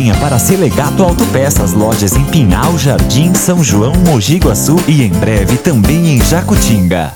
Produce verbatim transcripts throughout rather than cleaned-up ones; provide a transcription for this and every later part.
Venha para Selegato Autopeças, lojas em Pinhal, Jardim, São João, Mogi Guaçu e em breve também em Jacutinga.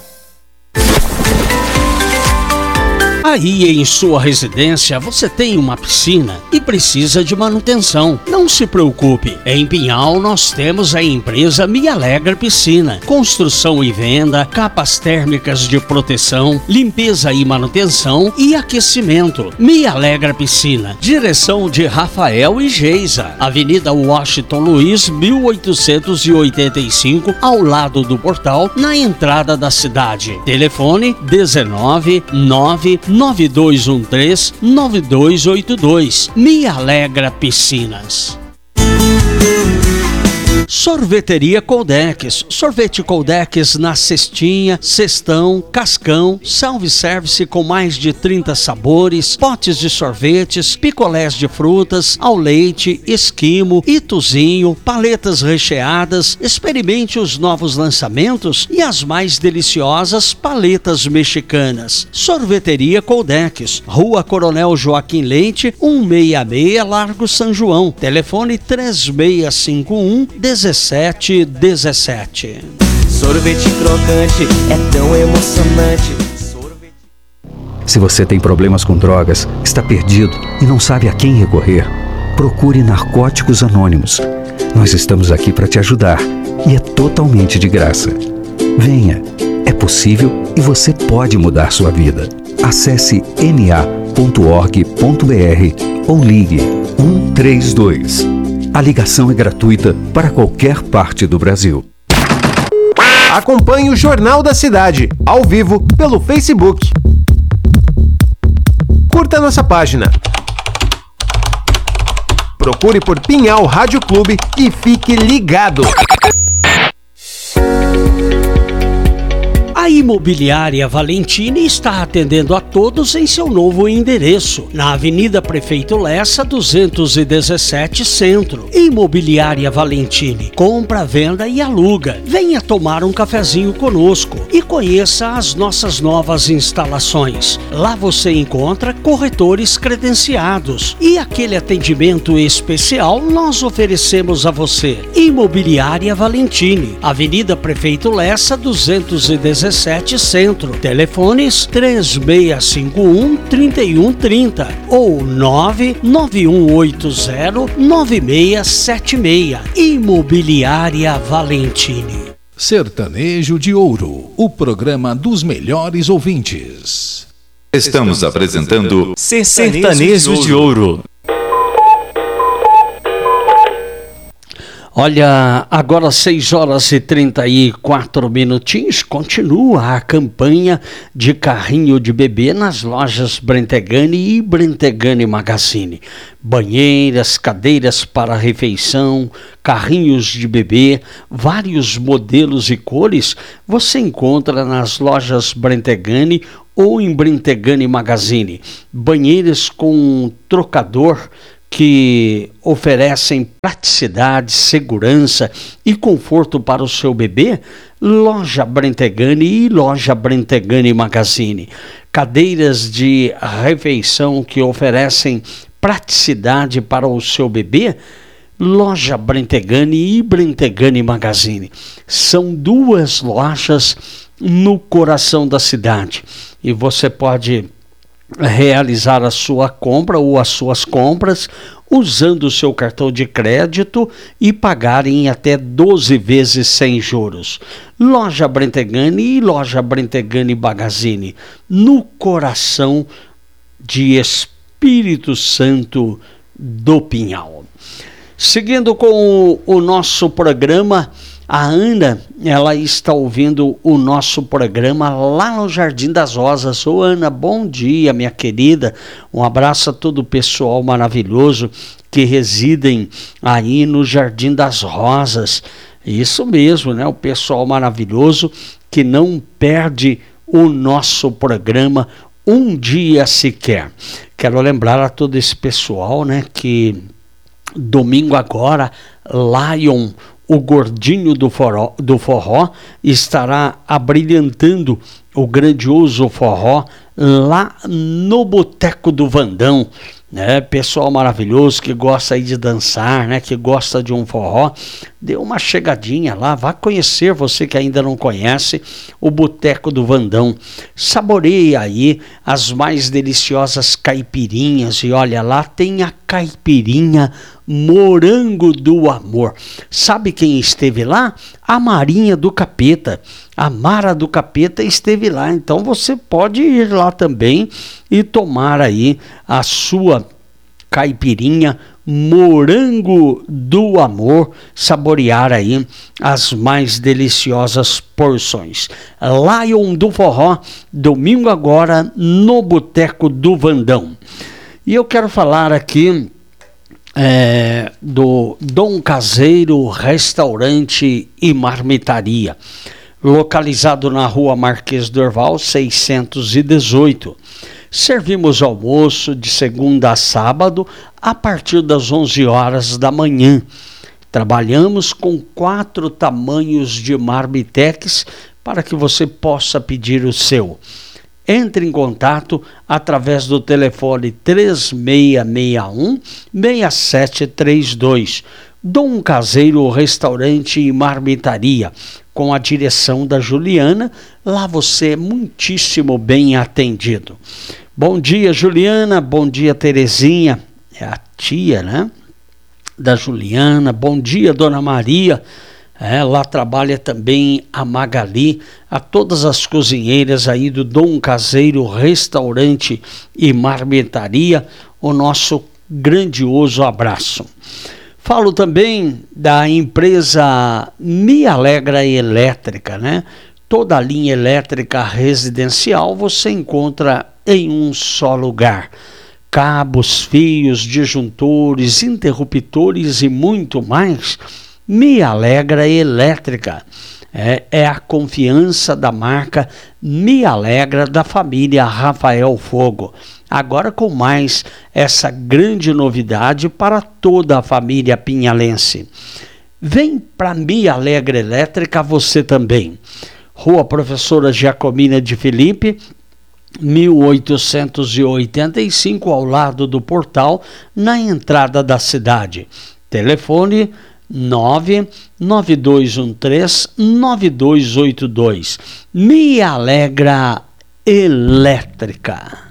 Aí em sua residência você tem uma piscina e precisa de manutenção. Não se preocupe, em Pinhal nós temos a empresa Me Alegra Piscina. Construção e venda, capas térmicas de proteção, limpeza e manutenção e aquecimento. Me Alegra Piscina. Direção de Rafael e Geisa. Avenida Washington Luiz, mil oitocentos e oitenta e cinco, ao lado do portal, na entrada da cidade. Telefone dezenove, nove nove dois um três, nove dois oito dois. Me Alegra Piscinas. Sorveteria Coldex. Sorvete Coldex na cestinha, cestão, cascão, self-service com mais de trinta sabores, potes de sorvetes, picolés de frutas, ao leite, esquimo, ituzinho, paletas recheadas. Experimente os novos lançamentos e as mais deliciosas paletas mexicanas. Sorveteria Coldex, Rua Coronel Joaquim Leite, cento e sessenta e seis, Largo São João. Telefone três seis cinco um, dezessete dezessete. Sorvete crocante é tão emocionante. Sorvete... Se você tem problemas com drogas, está perdido e não sabe a quem recorrer, procure Narcóticos Anônimos. Nós estamos aqui para te ajudar e é totalmente de graça. Venha, é possível e você pode mudar sua vida. Acesse n a ponto org ponto b r ou ligue um três dois. A ligação é gratuita para qualquer parte do Brasil. Acompanhe o Jornal da Cidade, ao vivo, pelo Facebook. Curta nossa página. Procure por Pinhal Rádio Clube e fique ligado. A Imobiliária Valentini está atendendo a todos em seu novo endereço, na Avenida Prefeito Lessa, duzentos e dezessete, Centro. Imobiliária Valentini, compra, venda e aluga. Venha tomar um cafezinho conosco e conheça as nossas novas instalações. Lá você encontra corretores credenciados e aquele atendimento especial nós oferecemos a você. Imobiliária Valentini, Avenida Prefeito Lessa, duzentos e dezessete, Centro. Telefones três seis cinco um, três um três zero ou nove nove um oito zero, nove seis sete seis. Imobiliária Valentini. Sertanejo de Ouro, o programa dos melhores ouvintes. Estamos apresentando Sertanejo de Ouro. Olha, agora seis horas e trinta e quatro minutinhos, continua a campanha de carrinho de bebê nas lojas Brentegani e Brentegani Magazine. Banheiras, cadeiras para refeição, carrinhos de bebê, vários modelos e cores, você encontra nas lojas Brentegani ou em Brentegani Magazine. Banheiras com trocador, que oferecem praticidade, segurança e conforto para o seu bebê, loja Brentegani e loja Brentegani Magazine. Cadeiras de refeição que oferecem praticidade para o seu bebê, loja Brentegani e Brentegani Magazine. São duas lojas no coração da cidade e você pode realizar a sua compra ou as suas compras usando o seu cartão de crédito e pagar em até doze vezes sem juros. Loja Brentegani e loja Brentegani Magazine, no coração de Espírito Santo do Pinhal. Seguindo com o, o nosso programa, a Ana, ela está ouvindo o nosso programa lá no Jardim das Rosas. Ô Ana, bom dia, minha querida. Um abraço a todo o pessoal maravilhoso que residem aí no Jardim das Rosas. Isso mesmo, né? O pessoal maravilhoso que não perde o nosso programa um dia sequer. Quero lembrar a todo esse pessoal, né, que domingo agora, Lion, o gordinho do forró, do forró, estará abrilhantando o grandioso forró lá no Boteco do Vandão. né? Pessoal maravilhoso que gosta aí de dançar, né? Que gosta de um forró, dê uma chegadinha lá, vá conhecer, você que ainda não conhece, o Boteco do Vandão. Saboreie aí as mais deliciosas caipirinhas, e olha, lá tem a caipirinha Morango do Amor. Sabe quem esteve lá? A Marinha do Capeta. A Mara do Capeta esteve lá, então você pode ir lá também e tomar aí a sua caipirinha Morango do Amor, saborear aí as mais deliciosas porções. Lion do Forró, domingo agora no Boteco do Vandão. E eu quero falar aqui é, do Dom Caseiro Restaurante e Marmitaria, localizado na rua Marquês Dorval, seiscentos e dezoito. Servimos almoço de segunda a sábado a partir das onze horas da manhã. Trabalhamos com quatro tamanhos de marmitex para que você possa pedir o seu. Entre em contato através do telefone três seis seis um, seis sete três dois. Dom Caseiro Restaurante e Marmitaria, com a direção da Juliana. Lá você é muitíssimo bem atendido. Bom dia, Juliana. Bom dia, Terezinha. É a tia, né? Da Juliana. Bom dia, Dona Maria. É, lá trabalha também a Magali, a todas as cozinheiras aí do Dom Caseiro Restaurante e Marmitaria, o nosso grandioso abraço. Falo também da empresa Me Alegra Elétrica, né? Toda a linha elétrica residencial você encontra em um só lugar. Cabos, fios, disjuntores, interruptores e muito mais. Me Alegra Elétrica. É, é a confiança da marca Me Alegra da família Rafael Fogo. Agora com mais essa grande novidade para toda a família pinhalense. Vem para Me Alegra Elétrica você também. Rua Professora Giacomina de Felipe, mil oitocentos e oitenta e cinco, ao lado do portal, na entrada da cidade. Telefone nove nove dois um três nove dois oito dois. Me Alegra Elétrica.